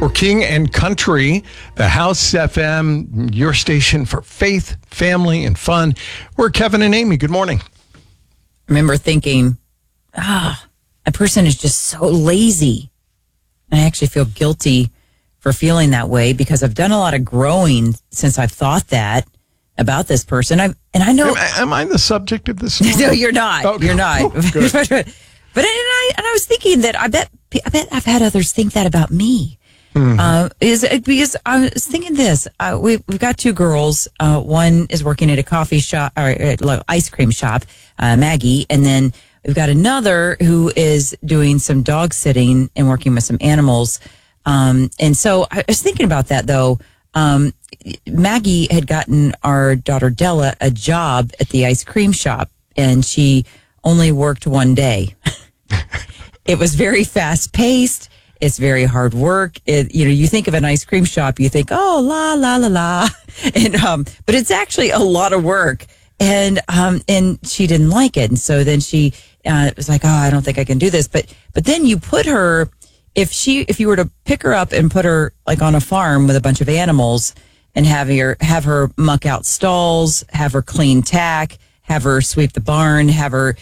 We're King and Country, the House FM, your station for faith, family, and fun. We're Kevin and Amy. Good morning. I remember thinking, a person is just so lazy. And I actually feel guilty for feeling that way because I've done a lot of growing since I've thought that about this person. I know. Am I the subject of this? No, you're not. Okay. You're not. But I was thinking that I bet I've had others think that about me. Because I was thinking this. We've got two girls. One is working at a coffee shop or ice cream shop, Maggie, and then we've got another who is doing some dog sitting and working with some animals. And so I was thinking about that though. Maggie had gotten our daughter Della a job at the ice cream shop, and she only worked one day. It was very fast paced. It's very hard work. You think of an ice cream shop, you think, oh, la, la, la, la. And, but it's actually a lot of work. And she didn't like it. And so then she was like, oh, I don't think I can do this. But then you put her, if you were to pick her up and put her like on a farm with a bunch of animals and have her muck out stalls, have her clean tack, have her sweep the barn, have her,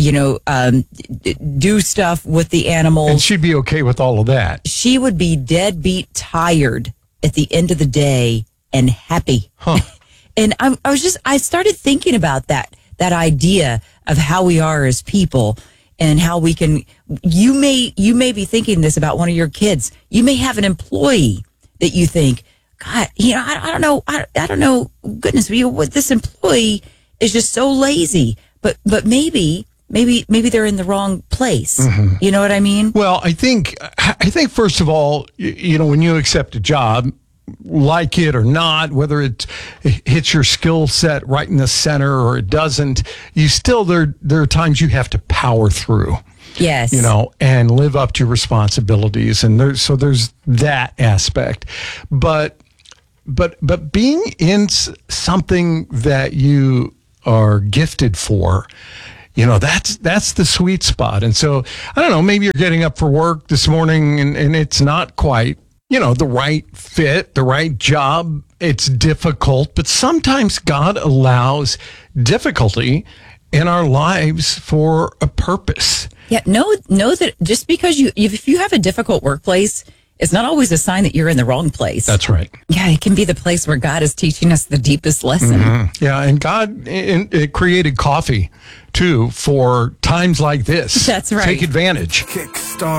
do stuff with the animals. And she'd be okay with all of that. She would be deadbeat tired at the end of the day and happy. Huh. And I started thinking about that idea of how we are as people and how we can, you may be thinking this about one of your kids. You may have an employee that you think, God, I don't know, goodness, this employee is just so lazy, but maybe they're in the wrong place. Mm-hmm. You know what I mean? Well, I think first of all, when you accept a job, like it or not, whether it hits your skill set right in the center or it doesn't, you still, there are times you have to power through. Yes. And live up to your responsibilities. And there's that aspect. But being in something that you are gifted for, that's the sweet spot. And so, I don't know, maybe you're getting up for work this morning and it's not quite, the right fit, the right job. It's difficult, but sometimes God allows difficulty in our lives for a purpose. Yeah, know that just because if you have a difficult workplace, it's not always a sign that you're in the wrong place. That's right. Yeah, it can be the place where God is teaching us the deepest lesson. Mm-hmm. Yeah, and God it created coffee, too, for times like this. That's right. Take advantage. Kickstart.